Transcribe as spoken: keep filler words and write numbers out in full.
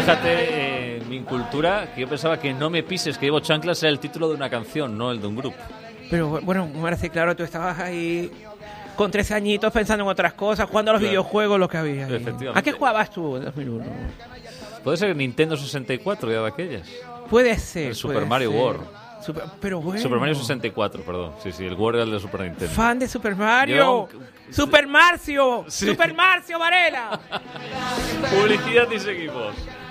fíjate, eh, mi incultura, que yo pensaba que No me pises, que llevo chanclas, era el título de una canción, no el de un grupo. Pero bueno, me parece claro, tú estabas ahí con trece añitos pensando en otras cosas, jugando a los Claro. videojuegos, lo que había ahí. Efectivamente. ¿A qué jugabas tú en dos mil uno? Puede ser Nintendo sesenta y cuatro, ya de aquellas. Puede ser. El Super puede Mario ser. World. Super, pero bueno. Super Mario sesenta y cuatro, perdón. Sí, sí, el World era el de Super Nintendo. Fan de Super Mario. Yo- Super Marcio. Sí. Super Marcio Varela. Publicidad y seguimos.